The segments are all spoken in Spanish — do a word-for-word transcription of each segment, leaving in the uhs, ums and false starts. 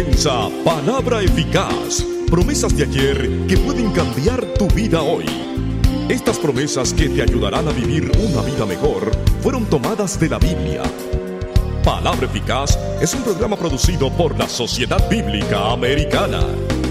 Palabra eficaz, promesas de ayer que pueden cambiar tu vida hoy. Estas promesas que te ayudarán a vivir una vida mejor fueron tomadas de la Biblia. Palabra Eficaz es un programa producido por la Sociedad Bíblica Americana.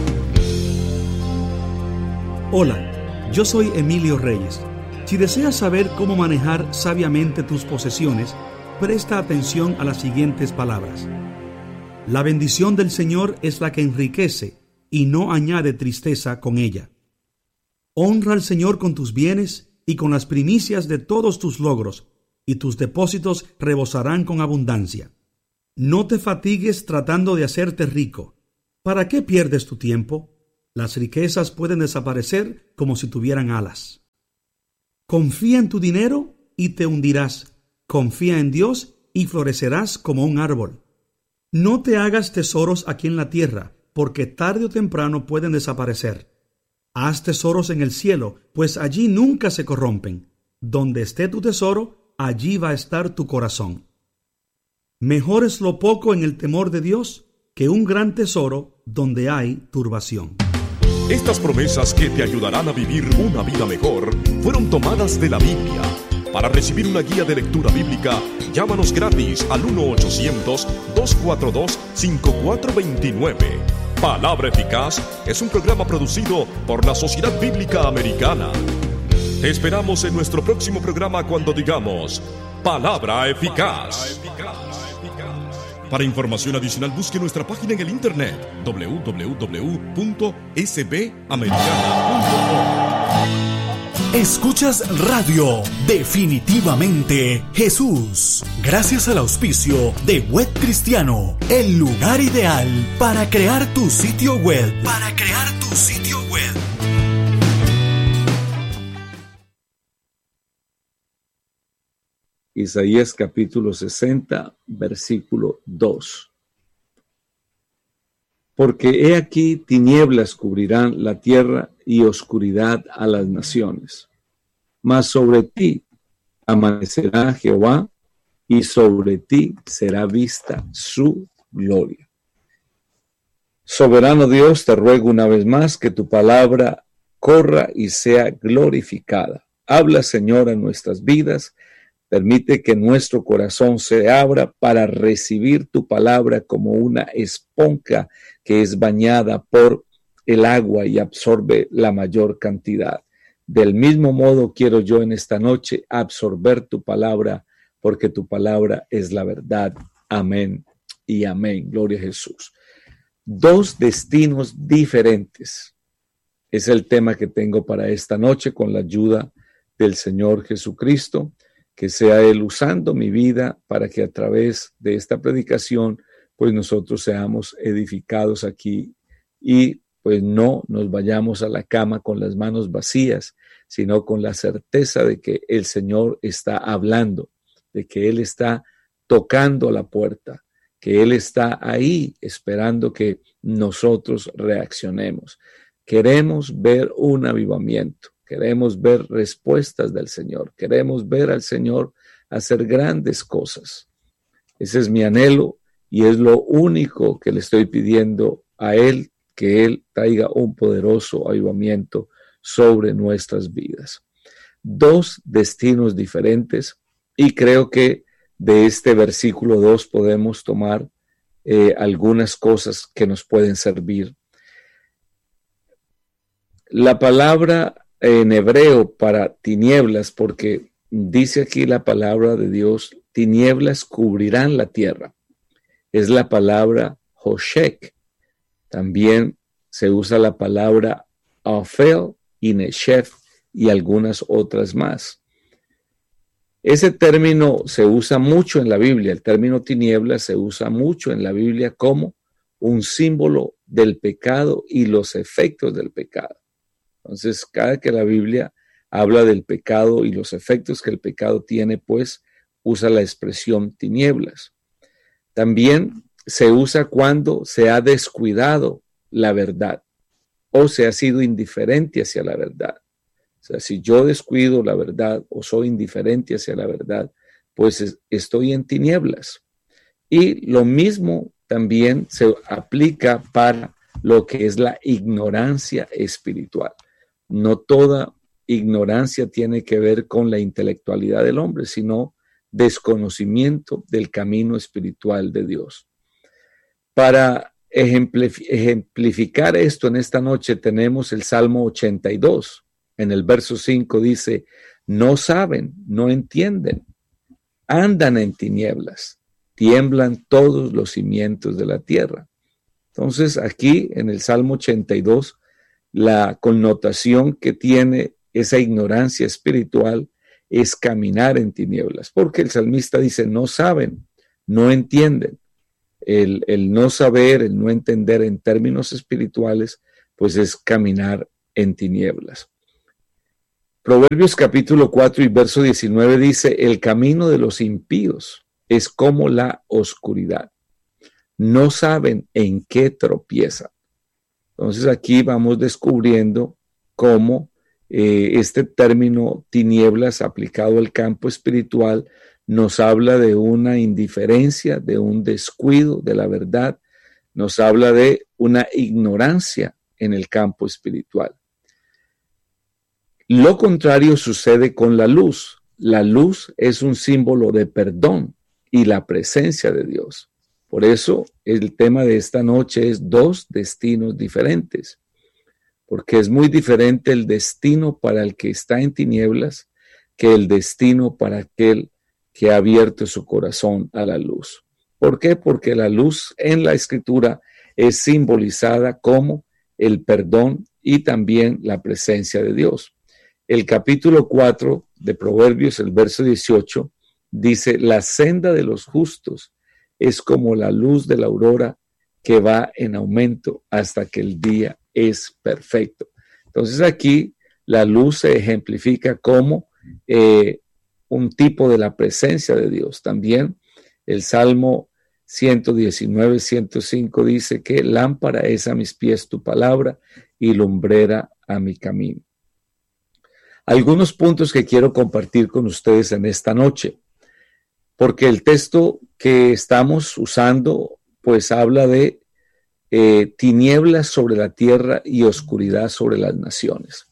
Hola, yo soy Emilio Reyes. Si deseas saber cómo manejar sabiamente tus posesiones, presta atención a las siguientes palabras. La bendición del Señor es la que enriquece y no añade tristeza con ella. Honra al Señor con tus bienes y con las primicias de todos tus logros, y tus depósitos rebosarán con abundancia. No te fatigues tratando de hacerte rico. ¿Para qué pierdes tu tiempo? Las riquezas pueden desaparecer como si tuvieran alas. Confía en tu dinero y te hundirás. Confía en Dios y florecerás como un árbol. No te hagas tesoros aquí en la tierra, porque tarde o temprano pueden desaparecer. Haz tesoros en el cielo, pues allí nunca se corrompen. Donde esté tu tesoro, allí va a estar tu corazón. Mejor es lo poco en el temor de Dios que un gran tesoro donde hay turbación. Estas promesas que te ayudarán a vivir una vida mejor fueron tomadas de la Biblia. Para recibir una guía de lectura bíblica, llámanos gratis al uno ochocientos, dos cuatro dos, cinco cuatro dos nueve. Palabra Eficaz es un programa producido por la Sociedad Bíblica Americana. Te esperamos en nuestro próximo programa cuando digamos Palabra Eficaz. Para información adicional, busque nuestra página en el internet doble u doble u doble u punto s b americana punto org. Escuchas Radio Definitivamente Jesús, gracias al auspicio de Web Cristiano, el lugar ideal para crear tu sitio web. Para crear tu sitio web. Isaías capítulo sesenta, versículo dos. Porque he aquí tinieblas cubrirán la tierra y oscuridad a las naciones. Mas sobre ti amanecerá Jehová y sobre ti será vista su gloria. Soberano Dios, te ruego una vez más que tu palabra corra y sea glorificada. Habla, Señor, a nuestras vidas. Permite que nuestro corazón se abra para recibir tu palabra como una esponja que es bañada por el agua y absorbe la mayor cantidad. Del mismo modo quiero yo en esta noche absorber tu palabra, porque tu palabra es la verdad. Amén y amén. Gloria a Jesús. Dos destinos diferentes es el tema que tengo para esta noche con la ayuda del Señor Jesucristo. Que sea Él usando mi vida para que a través de esta predicación, pues nosotros seamos edificados aquí y pues no nos vayamos a la cama con las manos vacías, sino con la certeza de que el Señor está hablando, de que Él está tocando la puerta, que Él está ahí esperando que nosotros reaccionemos. Queremos ver un avivamiento. Queremos ver respuestas del Señor. Queremos ver al Señor hacer grandes cosas. Ese es mi anhelo y es lo único que le estoy pidiendo a Él, que Él traiga un poderoso avivamiento sobre nuestras vidas. Dos destinos diferentes y creo que de este versículo dos podemos tomar eh, algunas cosas que nos pueden servir. La palabra en hebreo para tinieblas, porque dice aquí la palabra de Dios, tinieblas cubrirán la tierra. Es la palabra Hoshek. También se usa la palabra Afel y Neshef y algunas otras más. Ese término se usa mucho en la Biblia. El término tinieblas se usa mucho en la Biblia como un símbolo del pecado y los efectos del pecado. Entonces, cada que la Biblia habla del pecado y los efectos que el pecado tiene, pues usa la expresión tinieblas. También se usa cuando se ha descuidado la verdad o se ha sido indiferente hacia la verdad. O sea, si yo descuido la verdad o soy indiferente hacia la verdad, pues estoy en tinieblas. Y lo mismo también se aplica para lo que es la ignorancia espiritual. No toda ignorancia tiene que ver con la intelectualidad del hombre, sino desconocimiento del camino espiritual de Dios. Para ejemplificar esto en esta noche tenemos el Salmo ochenta y dos. En el verso cinco dice, no saben, no entienden, andan en tinieblas, tiemblan todos los cimientos de la tierra. Entonces aquí en el Salmo ochenta y dos, la connotación que tiene esa ignorancia espiritual es caminar en tinieblas, porque el salmista dice, no saben, no entienden. El, el no saber, el no entender en términos espirituales, pues es caminar en tinieblas. Proverbios capítulo cuatro y verso diecinueve dice, el camino de los impíos es como la oscuridad. No saben en qué tropiezan. Entonces aquí vamos descubriendo cómo eh, este término tinieblas aplicado al campo espiritual nos habla de una indiferencia, de un descuido de la verdad, nos habla de una ignorancia en el campo espiritual. Lo contrario sucede con la luz. La luz es un símbolo de perdón y la presencia de Dios. Por eso el tema de esta noche es dos destinos diferentes, porque es muy diferente el destino para el que está en tinieblas que el destino para aquel que ha abierto su corazón a la luz. ¿Por qué? Porque la luz en la Escritura es simbolizada como el perdón y también la presencia de Dios. El capítulo cuatro de Proverbios, el verso dieciocho, dice, la senda de los justos es como la luz de la aurora que va en aumento hasta que el día es perfecto. Entonces aquí la luz se ejemplifica como eh, un tipo de la presencia de Dios. También el Salmo ciento diecinueve, ciento cinco dice que lámpara es a mis pies tu palabra y lumbrera a mi camino. Algunos puntos que quiero compartir con ustedes en esta noche, porque el texto que estamos usando pues habla de eh, tinieblas sobre la tierra y oscuridad sobre las naciones.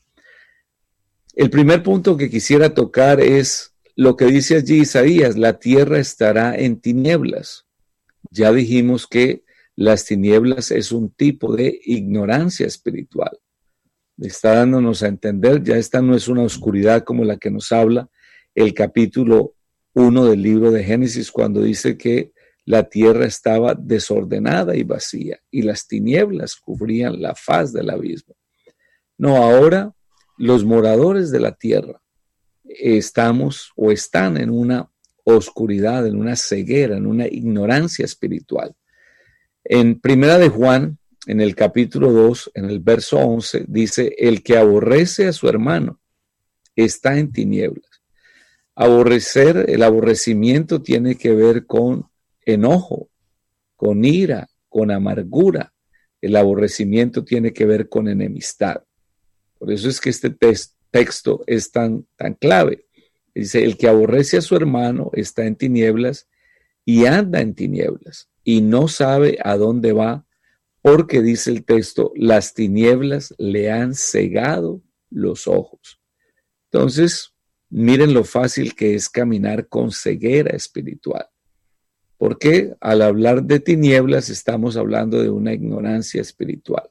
El primer punto que quisiera tocar es lo que dice allí Isaías, la tierra estará en tinieblas. Ya dijimos que las tinieblas es un tipo de ignorancia espiritual. Está dándonos a entender, ya esta no es una oscuridad como la que nos habla el capítulo uno del libro de Génesis, cuando dice que la tierra estaba desordenada y vacía y las tinieblas cubrían la faz del abismo. No, ahora los moradores de la tierra estamos o están en una oscuridad, en una ceguera, en una ignorancia espiritual. En Primera de Juan, en el capítulo dos, en el verso once, dice, el que aborrece a su hermano está en tinieblas. Aborrecer, el aborrecimiento tiene que ver con enojo, con ira, con amargura. El aborrecimiento tiene que ver con enemistad. Por eso es que este text, texto es tan, tan clave. Dice, el que aborrece a su hermano está en tinieblas y anda en tinieblas y no sabe a dónde va, porque dice el texto, las tinieblas le han cegado los ojos. Entonces, miren lo fácil que es caminar con ceguera espiritual. Porque al hablar de tinieblas estamos hablando de una ignorancia espiritual.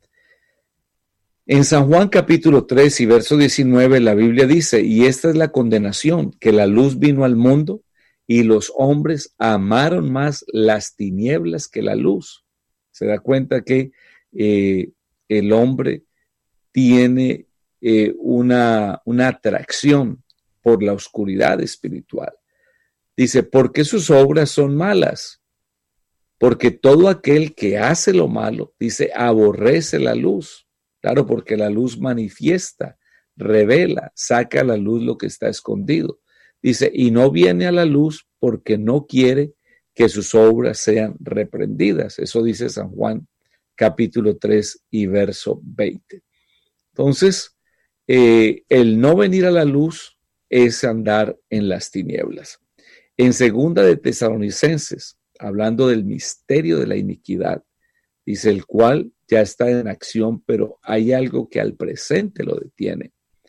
En San Juan capítulo tres y verso diecinueve la Biblia dice, y esta es la condenación, que la luz vino al mundo y los hombres amaron más las tinieblas que la luz. Se da cuenta que eh, el hombre tiene eh, una, una atracción por la oscuridad espiritual. Dice, porque sus obras son malas, porque todo aquel que hace lo malo, dice, aborrece la luz. Claro, porque la luz manifiesta, revela, saca a la luz lo que está escondido. Dice, y no viene a la luz porque no quiere que sus obras sean reprendidas. Eso dice San Juan capítulo tres y verso veinte. Entonces, eh, el no venir a la luz es andar en las tinieblas. En segunda de Tesalonicenses, hablando del misterio de la iniquidad, dice, el cual ya está en acción, pero hay algo que al presente lo detiene.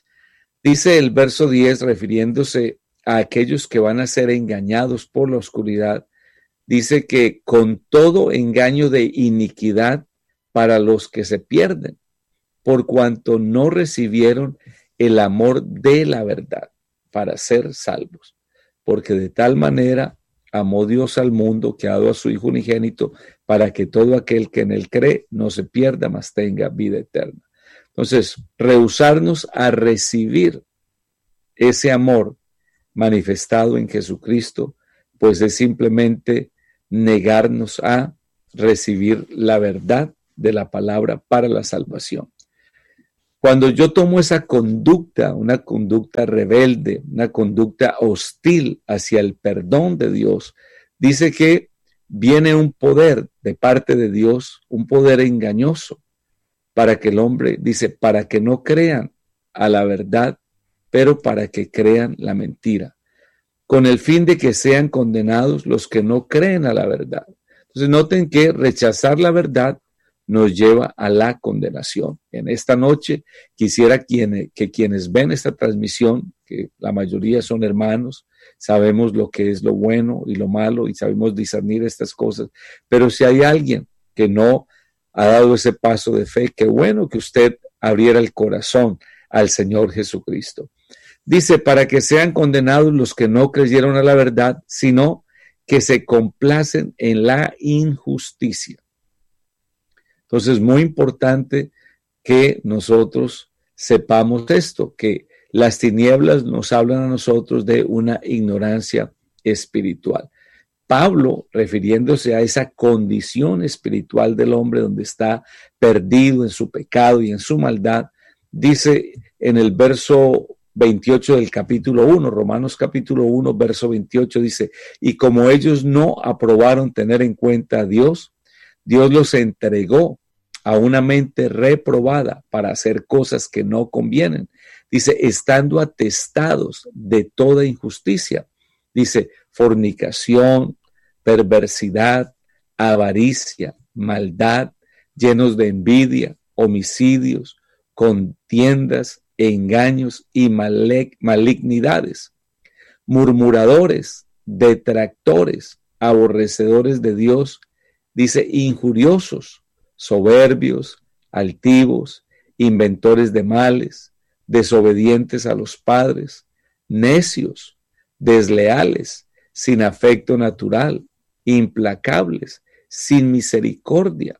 Dice el verso diez, refiriéndose a aquellos que van a ser engañados por la oscuridad, dice que con todo engaño de iniquidad para los que se pierden, por cuanto no recibieron el amor de la verdad para ser salvos. Porque de tal manera amó Dios al mundo que ha dado a su Hijo unigénito para que todo aquel que en él cree no se pierda, mas tenga vida eterna. Entonces, rehusarnos a recibir ese amor manifestado en Jesucristo, pues es simplemente negarnos a recibir la verdad de la palabra para la salvación. Cuando yo tomo esa conducta, una conducta rebelde, una conducta hostil hacia el perdón de Dios, dice que viene un poder de parte de Dios, un poder engañoso, para que el hombre, dice, para que no crean a la verdad, pero para que crean la mentira, con el fin de que sean condenados los que no creen a la verdad. Entonces noten que rechazar la verdad nos lleva a la condenación. En esta noche quisiera quien, que quienes ven esta transmisión, que la mayoría son hermanos, sabemos lo que es lo bueno y lo malo y sabemos discernir estas cosas, pero si hay alguien que no ha dado ese paso de fe, qué bueno que usted abriera el corazón al Señor Jesucristo. Dice, para que sean condenados los que no creyeron a la verdad, sino que se complacen en la injusticia. Entonces, muy importante que nosotros sepamos esto, que las tinieblas nos hablan a nosotros de una ignorancia espiritual. Pablo, refiriéndose a esa condición espiritual del hombre donde está perdido en su pecado y en su maldad, dice en el verso veintiocho del capítulo uno, Romanos capítulo uno, verso veintiocho, dice, y como ellos no aprobaron tener en cuenta a Dios, Dios los entregó a una mente reprobada para hacer cosas que no convienen. Dice, estando atestados de toda injusticia. Dice, fornicación, perversidad, avaricia, maldad, llenos de envidia, homicidios, contiendas, engaños y malignidades, murmuradores, detractores, aborrecedores de Dios, dice, injuriosos, soberbios, altivos, inventores de males, desobedientes a los padres, necios, desleales, sin afecto natural, implacables, sin misericordia.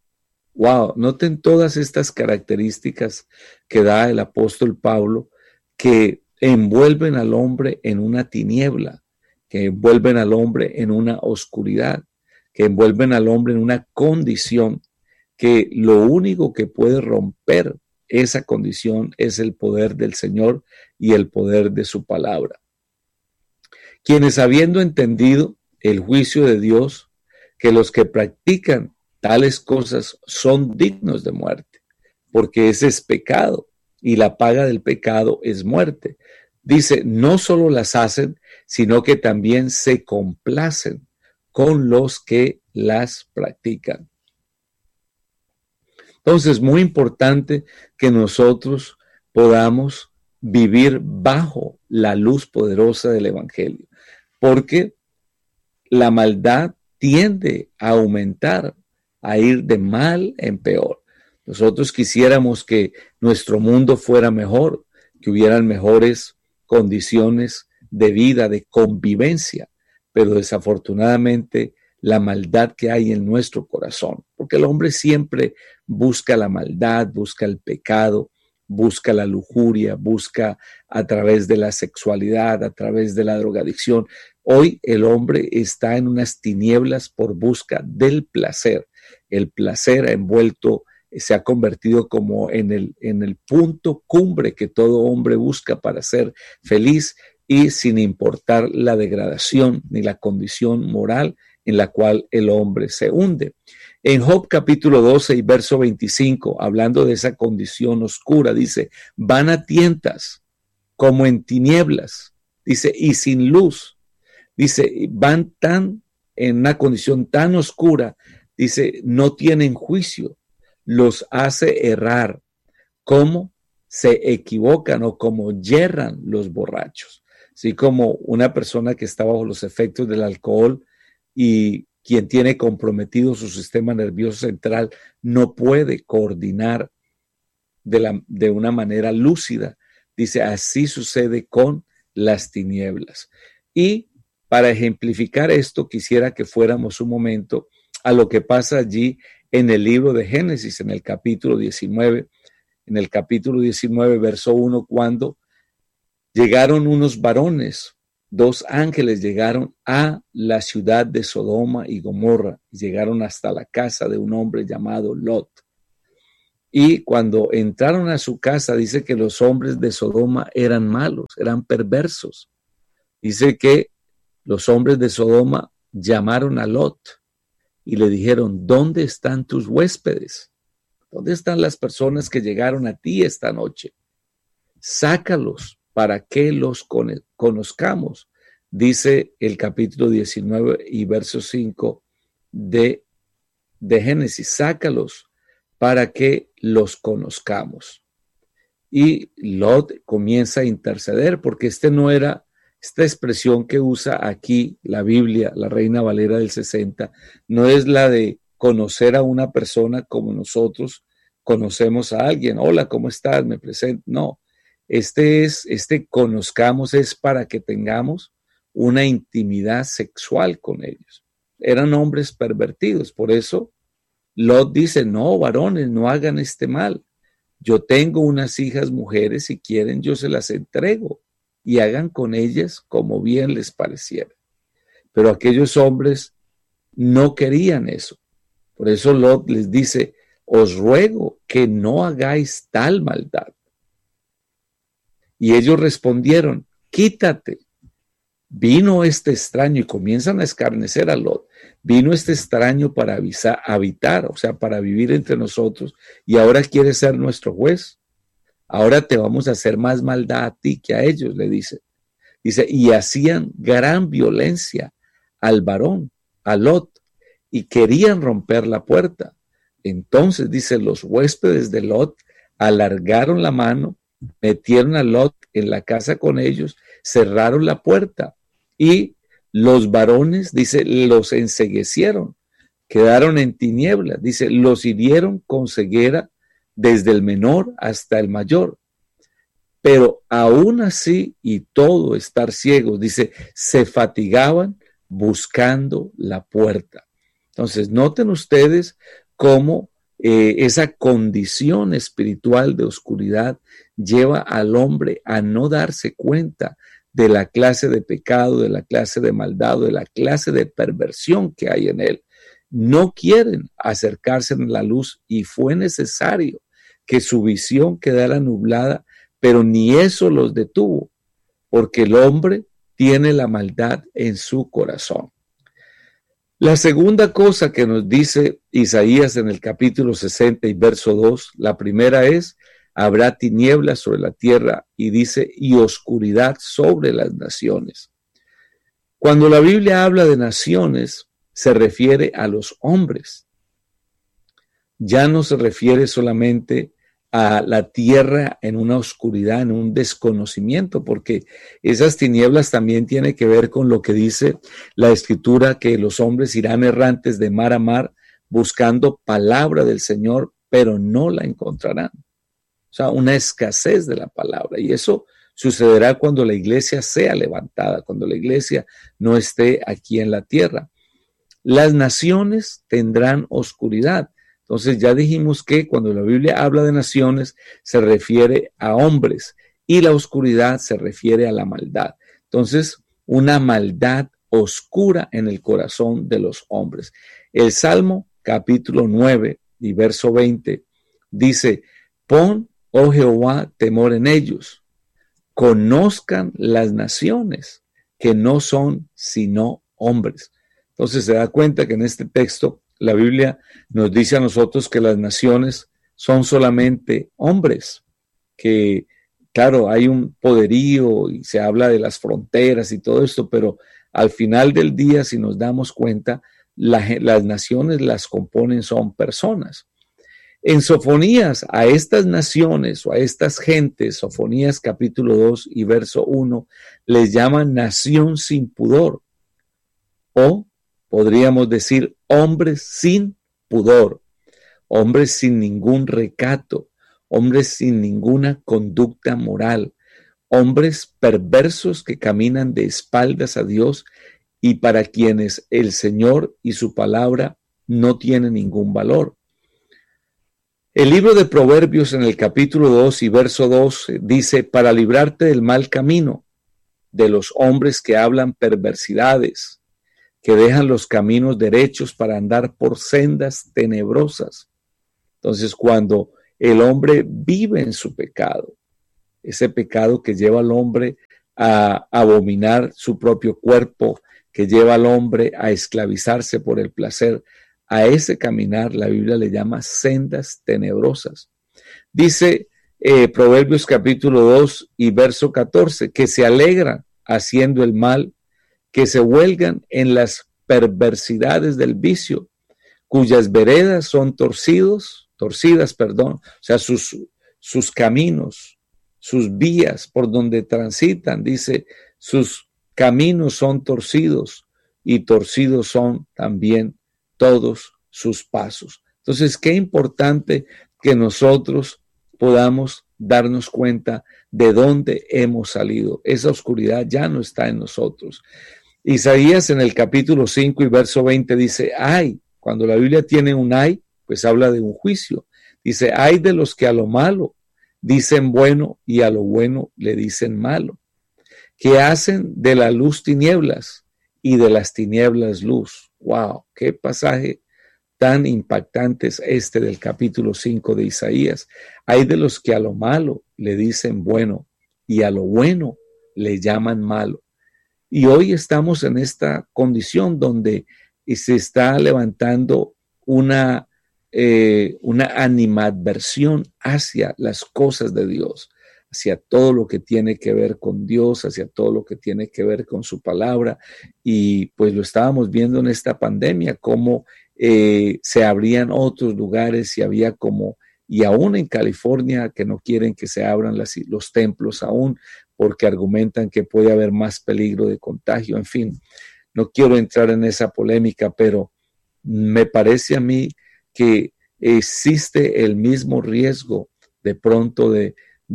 Wow, noten todas estas características que da el apóstol Pablo que envuelven al hombre en una tiniebla, que envuelven al hombre en una oscuridad, que envuelven al hombre en una condición que lo único que puede romper esa condición es el poder del Señor y el poder de su palabra. Quienes habiendo entendido el juicio de Dios, que los que practican tales cosas son dignos de muerte, porque ese es pecado y la paga del pecado es muerte. Dice, no solo las hacen, sino que también se complacen con los que las practican. Entonces, muy importante que nosotros podamos vivir bajo la luz poderosa del Evangelio, porque la maldad tiende a aumentar, a ir de mal en peor. Nosotros quisiéramos que nuestro mundo fuera mejor, que hubieran mejores condiciones de vida, de convivencia, pero desafortunadamente la maldad que hay en nuestro corazón, porque el hombre siempre busca la maldad, busca el pecado, busca la lujuria, busca a través de la sexualidad, a través de la drogadicción. Hoy el hombre está en unas tinieblas por busca del placer. El placer ha envuelto, se ha convertido como en el, en el punto cumbre que todo hombre busca para ser feliz y sin importar la degradación ni la condición moral en la cual el hombre se hunde. En Job capítulo doce y verso veinticinco, hablando de esa condición oscura, dice, van a tientas como en tinieblas, dice, y sin luz, dice, van tan en una condición tan oscura, dice, no tienen juicio, los hace errar, como se equivocan o como yerran los borrachos. Así como una persona que está bajo los efectos del alcohol y quien tiene comprometido su sistema nervioso central no puede coordinar de, la, de una manera lúcida. Dice, así sucede con las tinieblas. Y para ejemplificar esto, quisiera que fuéramos un momento a lo que pasa allí en el libro de Génesis, en el capítulo diecinueve, en el capítulo diecinueve, verso uno, cuando llegaron unos varones, dos ángeles llegaron a la ciudad de Sodoma y Gomorra, llegaron hasta la casa de un hombre llamado Lot. Y cuando entraron a su casa, dice que los hombres de Sodoma eran malos, eran perversos. Dice que los hombres de Sodoma llamaron a Lot y le dijeron, ¿dónde están tus huéspedes? ¿Dónde están las personas que llegaron a ti esta noche? Sácalos para que los conozcamos. Dice el capítulo diecinueve y verso cinco de, de Génesis, sácalos para que los conozcamos. Y Lot comienza a interceder porque este no era, esta expresión que usa aquí la Biblia, la Reina Valera del sesenta, no es la de conocer a una persona como nosotros conocemos a alguien. Hola, ¿cómo estás? Me presento. No, este es, este conozcamos es para que tengamos una intimidad sexual con ellos. Eran hombres pervertidos, por eso Lot dice, no, varones, no hagan este mal. Yo tengo unas hijas mujeres, si quieren yo se las entrego y hagan con ellas como bien les pareciera. Pero aquellos hombres no querían eso. Por eso Lot les dice, os ruego que no hagáis tal maldad. Y ellos respondieron, quítate. Vino este extraño, y comienzan a escarnecer a Lot. Vino este extraño para avisar, habitar, o sea, para vivir entre nosotros, y ahora quiere ser nuestro juez. Ahora te vamos a hacer más maldad a ti que a ellos, le dice. Dice, y hacían gran violencia al varón, a Lot, y querían romper la puerta. Entonces, dice, los huéspedes de Lot alargaron la mano, metieron a Lot en la casa con ellos, cerraron la puerta y los varones, dice, los enceguecieron, quedaron en tinieblas, dice, los hirieron con ceguera desde el menor hasta el mayor. Pero aún así y todo estar ciegos, dice, se fatigaban buscando la puerta. Entonces, noten ustedes cómo eh, esa condición espiritual de oscuridad lleva al hombre a no darse cuenta de la clase de pecado, de la clase de maldad, de la clase de perversión que hay en él. No quieren acercarse a la luz y fue necesario que su visión quedara nublada, pero ni eso los detuvo, porque el hombre tiene la maldad en su corazón. La segunda cosa que nos dice Isaías en el capítulo sesenta y verso dos, la primera es, habrá tinieblas sobre la tierra y dice, y oscuridad sobre las naciones. Cuando la Biblia habla de naciones, se refiere a los hombres. Ya no se refiere solamente a la tierra en una oscuridad, en un desconocimiento, porque esas tinieblas también tienen que ver con lo que dice la Escritura, que los hombres irán errantes de mar a mar buscando palabra del Señor, pero no la encontrarán. O sea, una escasez de la palabra. Y eso sucederá cuando la iglesia sea levantada, cuando la iglesia no esté aquí en la tierra. Las naciones tendrán oscuridad. Entonces ya dijimos que cuando la Biblia habla de naciones se refiere a hombres y la oscuridad se refiere a la maldad. Entonces, una maldad oscura en el corazón de los hombres. El Salmo capítulo nueve y verso veinte dice, pon, oh Jehová, temor en ellos, conozcan las naciones que no son sino hombres. Entonces se da cuenta que en este texto la Biblia nos dice a nosotros que las naciones son solamente hombres, que claro, hay un poderío y se habla de las fronteras y todo esto, pero al final del día, si nos damos cuenta, la, las naciones las componen son personas. En Sofonías, a estas naciones o a estas gentes, Sofonías capítulo dos y verso uno, les llaman nación sin pudor, o podríamos decir hombres sin pudor, hombres sin ningún recato, hombres sin ninguna conducta moral, hombres perversos que caminan de espaldas a Dios y para quienes el Señor y su palabra no tienen ningún valor. El libro de Proverbios en el capítulo dos y verso dos dice, para librarte del mal camino, de los hombres que hablan perversidades, que dejan los caminos derechos para andar por sendas tenebrosas. Entonces, cuando el hombre vive en su pecado, ese pecado que lleva al hombre a abominar su propio cuerpo, que lleva al hombre a esclavizarse por el placer, a ese caminar la Biblia le llama sendas tenebrosas. Dice eh, Proverbios capítulo dos y verso catorce, que se alegran haciendo el mal, que se huelgan en las perversidades del vicio, cuyas veredas son torcidos, torcidas, perdón, o sea, sus, sus caminos, sus vías por donde transitan, dice, sus caminos son torcidos y torcidos son también todos sus pasos. Entonces, qué importante que nosotros podamos darnos cuenta de dónde hemos salido. Esa oscuridad ya no está en nosotros. Isaías en el capítulo cinco y verso veinte dice, ay, cuando la Biblia tiene un ay, pues habla de un juicio. Dice, ay de los que a lo malo dicen bueno y a lo bueno le dicen malo, que hacen de la luz tinieblas y de las tinieblas luz. Wow, qué pasaje tan impactante es este del capítulo cinco de Isaías. Hay de los que a lo malo le dicen bueno y a lo bueno le llaman malo. Y hoy estamos en esta condición donde se está levantando una, eh, una animadversión hacia las cosas de Dios, hacia todo lo que tiene que ver con Dios, hacia todo lo que tiene que ver con su palabra. Y pues lo estábamos viendo en esta pandemia, cómo eh, se abrían otros lugares y había como, y aún en California, que no quieren que se abran las, los templos aún, porque argumentan que puede haber más peligro de contagio. En fin, no quiero entrar en esa polémica, pero me parece a mí que existe el mismo riesgo de pronto de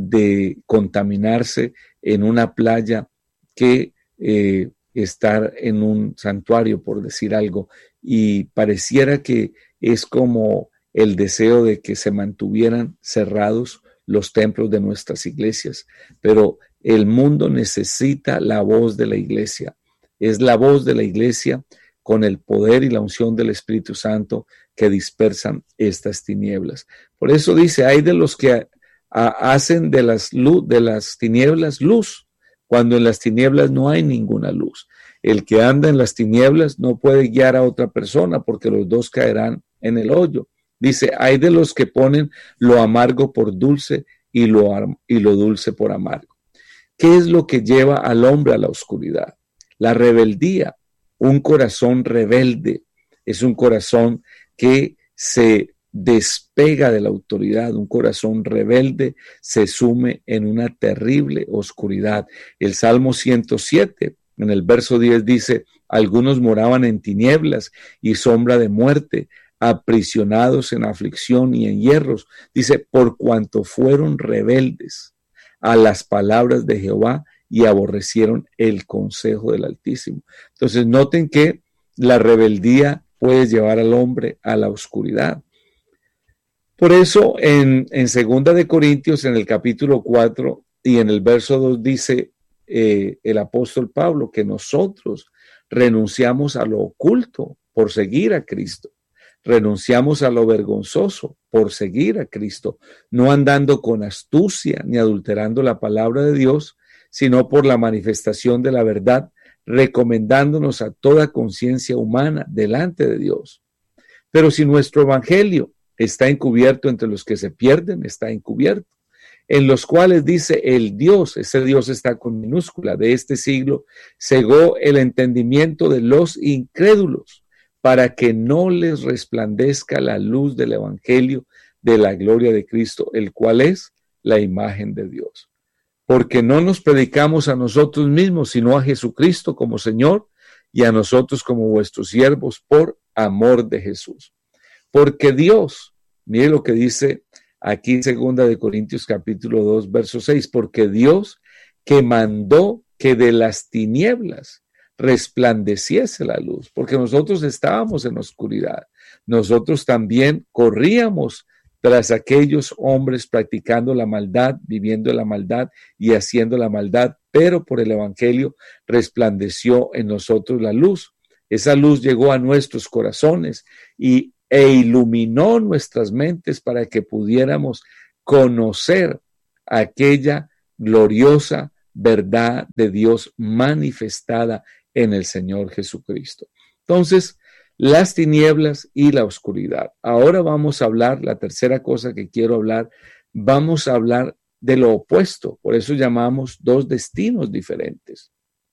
de contaminarse en una playa que eh, estar en un santuario, por decir algo, y pareciera que es como el deseo de que se mantuvieran cerrados los templos de nuestras iglesias, pero el mundo necesita la voz de la iglesia. Es la voz de la iglesia con el poder y la unción del Espíritu Santo que dispersan estas tinieblas. Por eso dice, hay de los que hacen de las, luz, de las tinieblas luz, cuando en las tinieblas no hay ninguna luz. El que anda en las tinieblas no puede guiar a otra persona porque los dos caerán en el hoyo. Dice, hay de los que ponen lo amargo por dulce y lo, y lo dulce por amargo. ¿Qué es lo que lleva al hombre a la oscuridad? La rebeldía. Un corazón rebelde es un corazón que se despega de la autoridad. Un corazón rebelde se sume en una terrible oscuridad. El Salmo ciento siete, en el verso diez dice, algunos moraban en tinieblas y sombra de muerte, aprisionados en aflicción y en hierros. Dice, por cuanto fueron rebeldes a las palabras de Jehová y aborrecieron el consejo del Altísimo. Entonces noten que la rebeldía puede llevar al hombre a la oscuridad. Por eso en, en segunda de Corintios, en el capítulo cuatro y en el verso dos dice eh, el apóstol Pablo que nosotros renunciamos a lo oculto por seguir a Cristo. Renunciamos a lo vergonzoso por seguir a Cristo, no andando con astucia ni adulterando la palabra de Dios, sino por la manifestación de la verdad, recomendándonos a toda conciencia humana delante de Dios. Pero si nuestro evangelio está encubierto entre los que se pierden, está encubierto. en los cuales dice el Dios, ese Dios está con minúscula, de este siglo, cegó el entendimiento de los incrédulos para que no les resplandezca la luz del evangelio de la gloria de Cristo, el cual es la imagen de Dios. Porque no nos predicamos a nosotros mismos, sino a Jesucristo como Señor y a nosotros como vuestros siervos por amor de Jesús. Porque Dios, mire lo que dice aquí en segunda de Corintios capítulo dos, verso seis, porque Dios que mandó que de las tinieblas resplandeciese la luz, porque nosotros estábamos en oscuridad, nosotros también corríamos tras aquellos hombres practicando la maldad, viviendo la maldad y haciendo la maldad, pero por el evangelio resplandeció en nosotros la luz. Esa luz llegó a nuestros corazones y, e iluminó nuestras mentes para que pudiéramos conocer aquella gloriosa verdad de Dios manifestada en el Señor Jesucristo. Entonces, las tinieblas y la oscuridad. Ahora vamos a hablar, la tercera cosa que quiero hablar, vamos a hablar de lo opuesto, por eso llamamos dos destinos diferentes.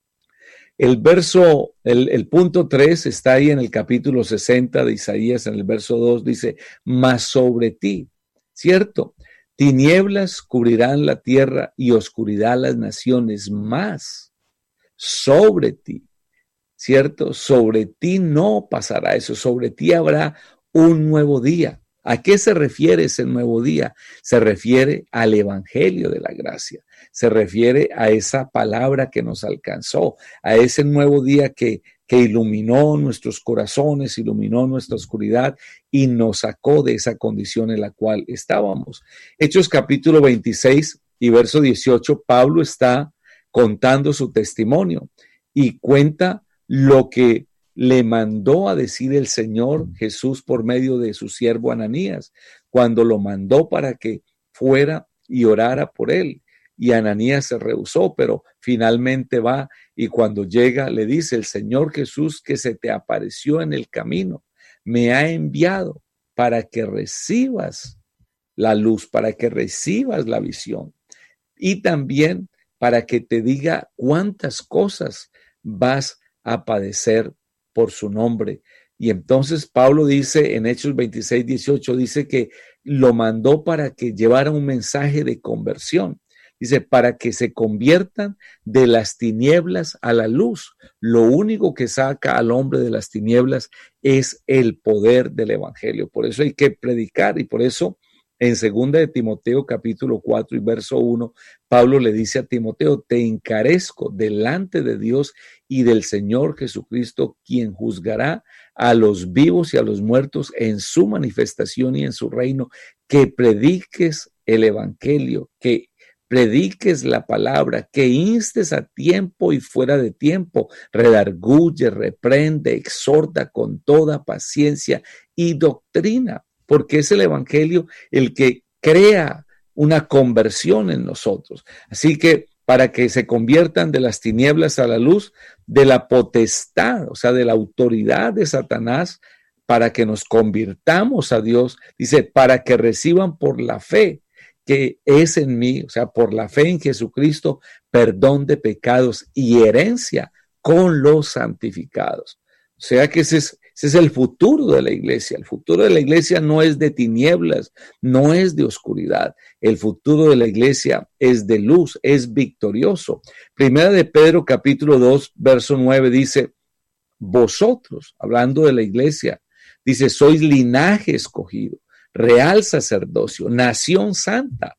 El verso, el, el punto tres está ahí en el capítulo sesenta de Isaías, en el verso dos, dice, mas sobre ti, ¿cierto? Tinieblas cubrirán la tierra y oscuridad las naciones, más sobre ti. ¿Cierto? Sobre ti no pasará eso, sobre ti habrá un nuevo día. ¿A qué se refiere ese nuevo día? Se refiere al evangelio de la gracia, se refiere a esa palabra que nos alcanzó, a ese nuevo día que, que iluminó nuestros corazones, iluminó nuestra oscuridad y nos sacó de esa condición en la cual estábamos. Hechos capítulo veintiséis y verso dieciocho, Pablo está contando su testimonio y cuenta lo que le mandó a decir el Señor Jesús por medio de su siervo Ananías, cuando lo mandó para que fuera y orara por él. Y Ananías se rehusó, pero finalmente va y cuando llega le dice, el Señor Jesús que se te apareció en el camino, me ha enviado para que recibas la luz, para que recibas la visión y también para que te diga cuántas cosas vas a padecer por su nombre. Y entonces Pablo dice en Hechos veintiséis, dieciocho, dice que lo mandó para que llevara un mensaje de conversión. Dice, para que se conviertan de las tinieblas a la luz. Lo único que saca al hombre de las tinieblas es el poder del evangelio. Por eso hay que predicar y por eso en segunda de Timoteo capítulo cuatro y verso uno, Pablo le dice a Timoteo, te encarezco delante de Dios y del Señor Jesucristo, quien juzgará a los vivos y a los muertos en su manifestación y en su reino, que prediques el evangelio, que prediques la palabra, que instes a tiempo y fuera de tiempo, redarguye, reprende, exhorta con toda paciencia y doctrina. Porque es el evangelio el que crea una conversión en nosotros. Así que para que se conviertan de las tinieblas a la luz, de la potestad, o sea, de la autoridad de Satanás, para que nos convirtamos a Dios, dice, para que reciban por la fe que es en mí, o sea, por la fe en Jesucristo, perdón de pecados y herencia con los santificados. O sea que ese es Ese es el futuro de la iglesia. El futuro de la iglesia no es de tinieblas, no es de oscuridad. El futuro de la iglesia es de luz, es victorioso. Primera de Pedro capítulo dos, verso nueve dice, vosotros, hablando de la iglesia, dice, sois linaje escogido, real sacerdocio, nación santa,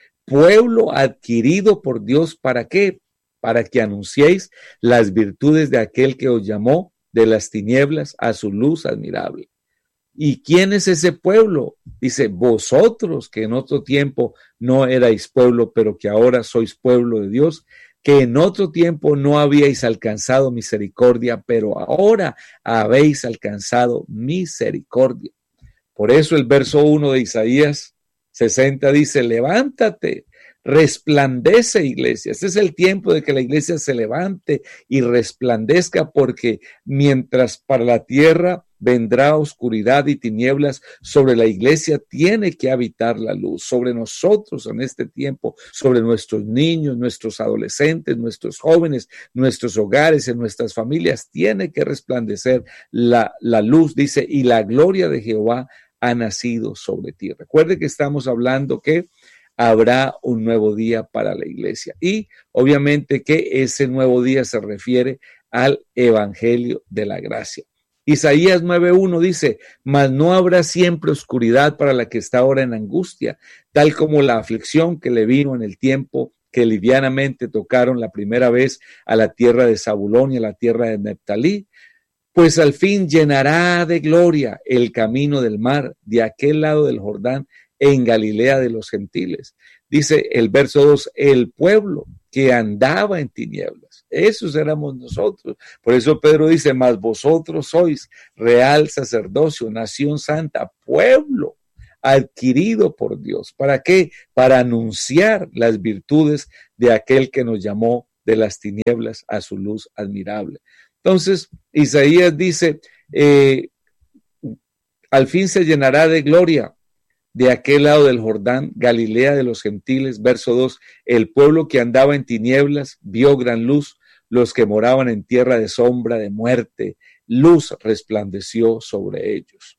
pueblo adquirido por Dios. ¿Para qué? Para que anunciéis las virtudes de aquel que os llamó de las tinieblas a su luz admirable. ¿Y quién es ese pueblo? Dice, vosotros que en otro tiempo no erais pueblo, pero que ahora sois pueblo de Dios, que en otro tiempo no habíais alcanzado misericordia, pero ahora habéis alcanzado misericordia. Por eso el verso uno de Isaías sesenta dice, levántate, resplandece, iglesia. Este es el tiempo de que la iglesia se levante y resplandezca, porque mientras para la tierra vendrá oscuridad y tinieblas, sobre la iglesia tiene que habitar la luz, sobre nosotros en este tiempo, sobre nuestros niños, nuestros adolescentes, nuestros jóvenes, nuestros hogares, en nuestras familias, tiene que resplandecer la, la luz, dice, y la gloria de Jehová ha nacido sobre ti. Recuerde que estamos hablando que habrá un nuevo día para la iglesia y obviamente que ese nuevo día se refiere al evangelio de la gracia. Isaías nueve uno dice, mas no habrá siempre oscuridad para la que está ahora en angustia, tal como la aflicción que le vino en el tiempo que livianamente tocaron la primera vez a la tierra de Zabulón y a la tierra de Neftalí, pues al fin llenará de gloria el camino del mar de aquel lado del Jordán en Galilea de los gentiles. Dice el verso dos, el pueblo que andaba en tinieblas, esos éramos nosotros. Por eso Pedro dice, mas vosotros sois real sacerdocio, nación santa, pueblo adquirido por Dios. ¿Para qué? Para anunciar las virtudes de aquel que nos llamó de las tinieblas a su luz admirable. Entonces, Isaías dice, eh, al fin se llenará de gloria de aquel lado del Jordán, Galilea de los gentiles. Verso dos, el pueblo que andaba en tinieblas vio gran luz, los que moraban en tierra de sombra de muerte, luz resplandeció sobre ellos.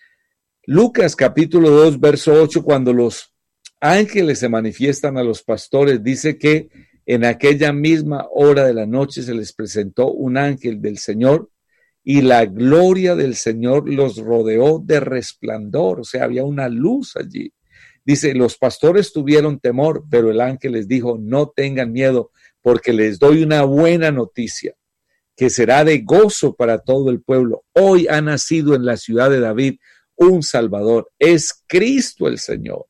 Lucas capítulo dos, verso ocho, cuando los ángeles se manifiestan a los pastores, dice que en aquella misma hora de la noche se les presentó un ángel del Señor y la gloria del Señor los rodeó de resplandor, o sea, había una luz allí. Dice, los pastores tuvieron temor, pero el ángel les dijo, no tengan miedo, porque les doy una buena noticia, que será de gozo para todo el pueblo. Hoy ha nacido en la ciudad de David un Salvador, es Cristo el Señor.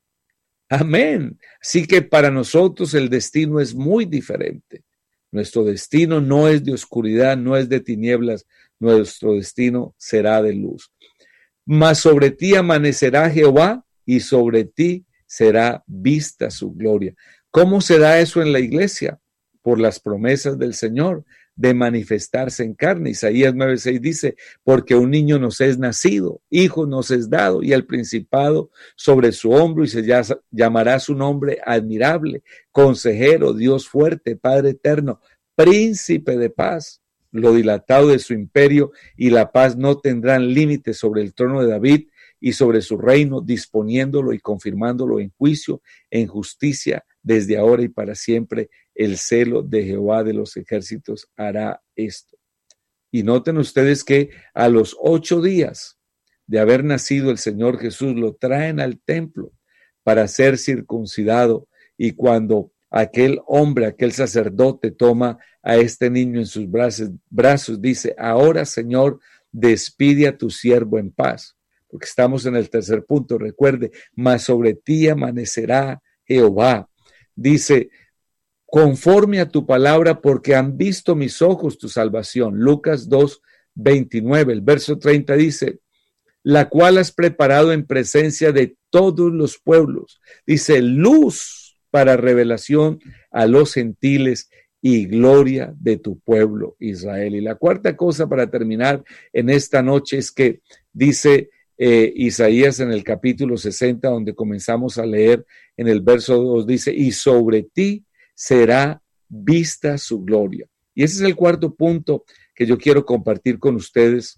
Amén. Así que para nosotros el destino es muy diferente. Nuestro destino no es de oscuridad, no es de tinieblas, nuestro destino será de luz. Mas sobre ti amanecerá Jehová y sobre ti será vista su gloria. ¿Cómo se da eso en la iglesia? Por las promesas del Señor de manifestarse en carne. Isaías nueve seis dice, porque un niño nos es nacido, hijo nos es dado, y el principado sobre su hombro, y se llamará su nombre admirable, consejero, Dios fuerte, Padre eterno, príncipe de paz. Lo dilatado de su imperio y la paz no tendrán límites sobre el trono de David y sobre su reino, disponiéndolo y confirmándolo en juicio, en justicia, desde ahora y para siempre. El celo de Jehová de los ejércitos hará esto. Y noten ustedes que a los ocho días de haber nacido el Señor Jesús, lo traen al templo para ser circuncidado, y cuando aquel hombre, aquel sacerdote toma a este niño en sus brazos, brazos, dice, ahora Señor, despide a tu siervo en paz, porque estamos en el tercer punto, recuerde, mas sobre ti amanecerá Jehová, dice, conforme a tu palabra, porque han visto mis ojos tu salvación. Lucas dos veintinueve, el verso treinta dice, la cual has preparado en presencia de todos los pueblos, dice, luz para revelación a los gentiles y gloria de tu pueblo Israel. Y la cuarta cosa para terminar en esta noche es que dice eh, Isaías en el capítulo sesenta, donde comenzamos a leer en el verso dos, dice, y sobre ti será vista su gloria. Y ese es el cuarto punto que yo quiero compartir con ustedes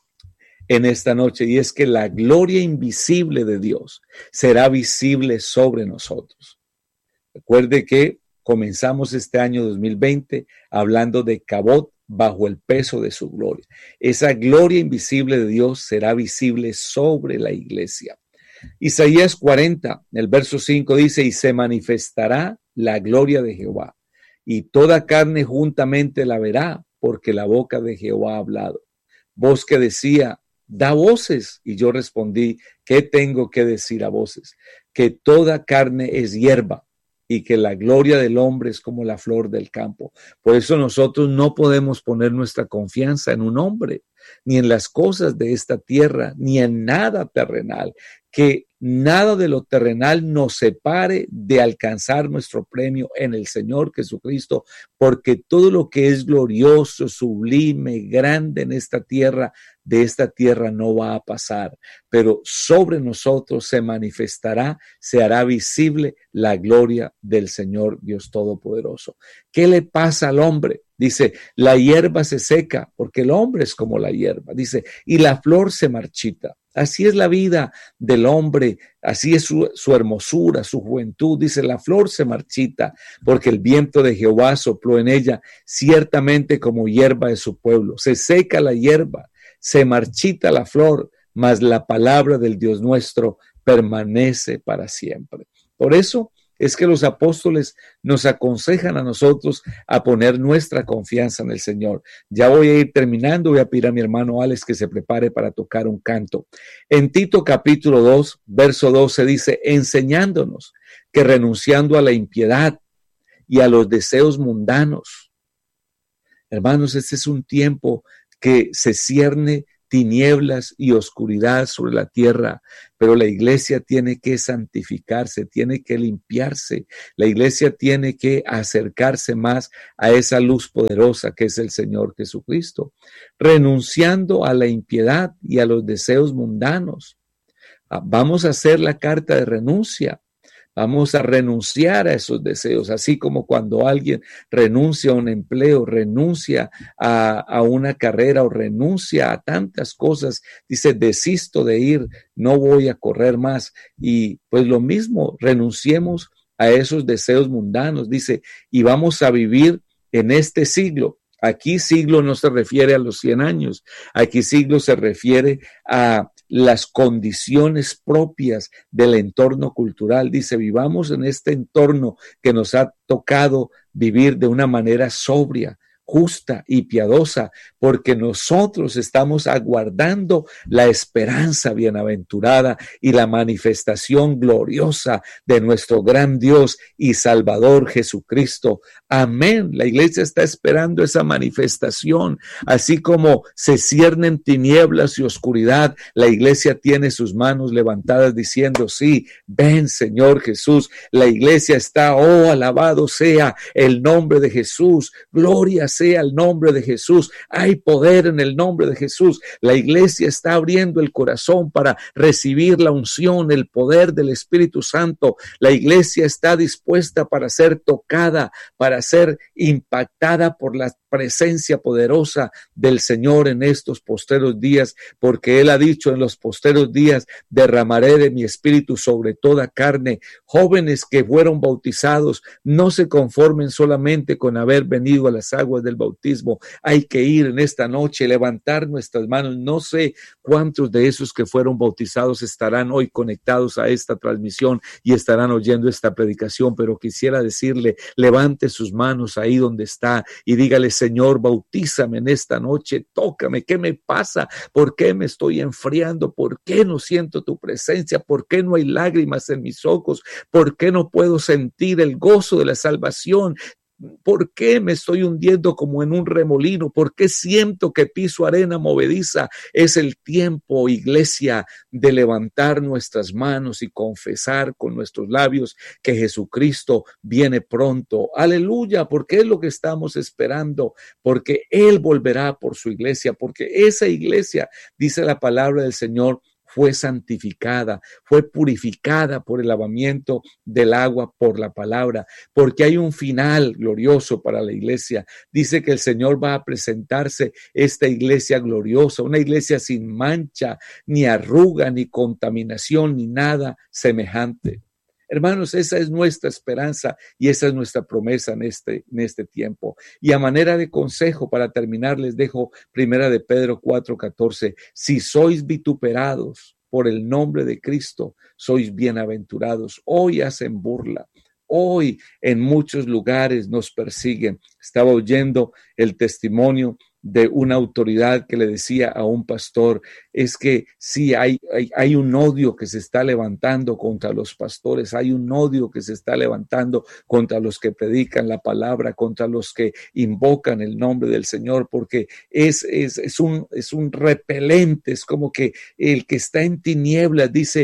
en esta noche, y es que la gloria invisible de Dios será visible sobre nosotros. Recuerde que comenzamos este año dos mil veinte hablando de Cabot bajo el peso de su gloria. Esa gloria invisible de Dios será visible sobre la iglesia. Isaías cuarenta, el verso cinco dice, y se manifestará la gloria de Jehová, y toda carne juntamente la verá, porque la boca de Jehová ha hablado. Voz que decía, da voces, y yo respondí, ¿qué tengo que decir a voces? Que toda carne es hierba, y que la gloria del hombre es como la flor del campo. Por eso nosotros no podemos poner nuestra confianza en un hombre, ni en las cosas de esta tierra, ni en nada terrenal. Que nada de lo terrenal nos separe de alcanzar nuestro premio en el Señor Jesucristo, porque todo lo que es glorioso, sublime, grande en esta tierra, de esta tierra no va a pasar, pero sobre nosotros se manifestará, se hará visible la gloria del Señor Dios Todopoderoso. ¿Qué le pasa al hombre? Dice, la hierba se seca, porque el hombre es como la hierba. Dice, y la flor se marchita. Así es la vida del hombre, así es su, su hermosura, su juventud. Dice, la flor se marchita, porque el viento de Jehová sopló en ella, ciertamente como hierba de su pueblo. Se seca la hierba, se marchita la flor, mas la palabra del Dios nuestro permanece para siempre. Por eso es que los apóstoles nos aconsejan a nosotros a poner nuestra confianza en el Señor. Ya voy a ir terminando, voy a pedir a mi hermano Alex que se prepare para tocar un canto. En Tito capítulo dos, verso doce dice, enseñándonos que renunciando a la impiedad y a los deseos mundanos. Hermanos, este es un tiempo que se cierne tinieblas y oscuridad sobre la tierra, pero la iglesia tiene que santificarse, tiene que limpiarse, la iglesia tiene que acercarse más a esa luz poderosa que es el Señor Jesucristo, renunciando a la impiedad y a los deseos mundanos. Vamos a hacer la carta de renuncia. Vamos a renunciar a esos deseos, así como cuando alguien renuncia a un empleo, renuncia a, a una carrera o renuncia a tantas cosas. Dice, desisto de ir, no voy a correr más. Y pues lo mismo, renunciemos a esos deseos mundanos. Dice, y vamos a vivir en este siglo. Aquí siglo no se refiere a los cien años. Aquí siglo se refiere a las condiciones propias del entorno cultural. Dice, vivamos en este entorno que nos ha tocado vivir de una manera sobria, justa y piadosa, porque nosotros estamos aguardando la esperanza bienaventurada y la manifestación gloriosa de nuestro gran Dios y Salvador Jesucristo. Amén. La iglesia está esperando esa manifestación. Así como se ciernen tinieblas y oscuridad, la iglesia tiene sus manos levantadas diciendo, sí, ven Señor Jesús. La iglesia está, oh, alabado sea el nombre de Jesús. Gloria sea el nombre de Jesús. Hay poder en el nombre de Jesús. La iglesia está abriendo el corazón para recibir la unción, el poder del Espíritu Santo. La iglesia está dispuesta para ser tocada, para ser impactada por la presencia poderosa del Señor en estos postreros días, porque Él ha dicho, en los postreros días derramaré de mi espíritu sobre toda carne. Jóvenes que fueron bautizados, no se conformen solamente con haber venido a las aguas del bautismo. Hay que ir en esta noche, levantar nuestras manos. No sé cuántos de esos que fueron bautizados estarán hoy conectados a esta transmisión y estarán oyendo esta predicación, pero quisiera decirle, levante sus manos ahí donde está y dígale, Señor, bautízame en esta noche, tócame, ¿qué me pasa? ¿Por qué me estoy enfriando? ¿Por qué no siento tu presencia? ¿Por qué no hay lágrimas en mis ojos? ¿Por qué no puedo sentir el gozo de la salvación? ¿Por qué me estoy hundiendo como en un remolino? ¿Por qué siento que piso arena movediza? Es el tiempo, iglesia, de levantar nuestras manos y confesar con nuestros labios que Jesucristo viene pronto. Aleluya, porque es lo que estamos esperando, porque Él volverá por su iglesia, porque esa iglesia, dice la palabra del Señor, fue santificada, fue purificada por el lavamiento del agua, por la palabra, porque hay un final glorioso para la iglesia. Dice que el Señor va a presentarse esta iglesia gloriosa, una iglesia sin mancha, ni arruga, ni contaminación, ni nada semejante. Hermanos, esa es nuestra esperanza y esa es nuestra promesa en este, en este tiempo. Y a manera de consejo, para terminar, les dejo primera de Pedro cuatro catorce. Si sois vituperados por el nombre de Cristo, sois bienaventurados. Hoy hacen burla. Hoy en muchos lugares nos persiguen. Estaba oyendo el testimonio de una autoridad que le decía a un pastor, es que sí, hay, hay, hay un odio que se está levantando contra los pastores, hay un odio que se está levantando contra los que predican la palabra, contra los que invocan el nombre del Señor, porque es, es, es, un, es un repelente, es como que el que está en tinieblas dice,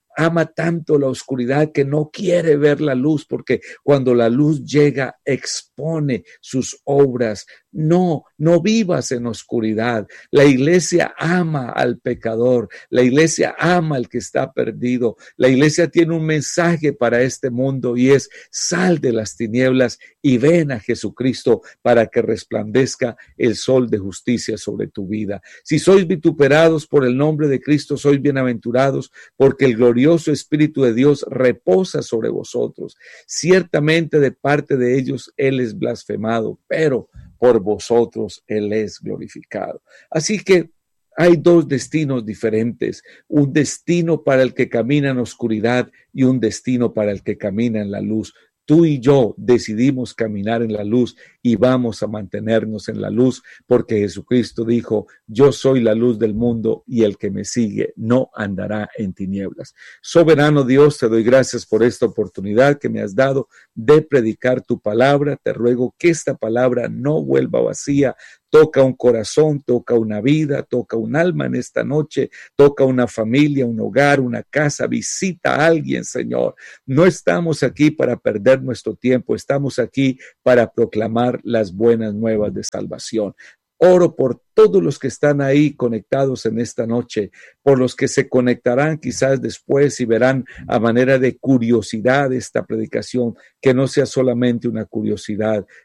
ama tanto la oscuridad que no quiere ver la luz, porque cuando la luz llega expone sus obras. No, no vivas en oscuridad. La iglesia ama al pecador, la iglesia ama al que está perdido. La iglesia tiene un mensaje para este mundo y es: sal de las tinieblas y ven a Jesucristo para que resplandezca el sol de justicia sobre tu vida. Si sois vituperados por el nombre de Cristo, sois bienaventurados, porque el glorioso Espíritu de Dios reposa sobre vosotros. Ciertamente de parte de ellos Él es blasfemado, pero por vosotros Él es glorificado. Así que hay dos destinos diferentes, un destino para el que camina en oscuridad y un destino para el que camina en la luz. Tú y yo decidimos caminar en la luz y vamos a mantenernos en la luz, porque Jesucristo dijo: yo soy la luz del mundo y el que me sigue no andará en tinieblas. Soberano Dios, te doy gracias por esta oportunidad que me has dado de predicar tu palabra. Te ruego que esta palabra no vuelva vacía. Toca un corazón, toca una vida, toca un alma en esta noche, toca una familia, un hogar, una casa. Visita a alguien, Señor. No estamos aquí para perder nuestro tiempo, estamos aquí para proclamar las buenas nuevas de salvación. Oro por todos los que están ahí conectados en esta noche, por los que se conectarán quizás después y verán a manera de curiosidad esta predicación, que no sea solamente una curiosidad,